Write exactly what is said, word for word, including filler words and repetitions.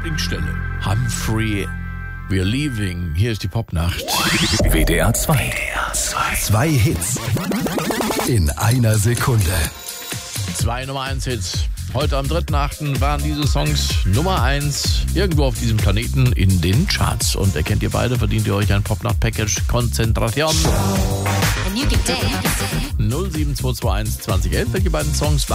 Lieblingsstelle. Humphrey, we're leaving. Hier ist die Popnacht. W D R zwei. Zwei Hits in einer Sekunde. Zwei Nummer eins Hits. Heute am dritten achten waren diese Songs Nummer eins irgendwo auf diesem Planeten in den Charts. Und erkennt ihr beide, verdient ihr euch ein Popnacht-Package. Konzentration. null sieben zwei zwei eins zwanzig elf. Welche beiden Songs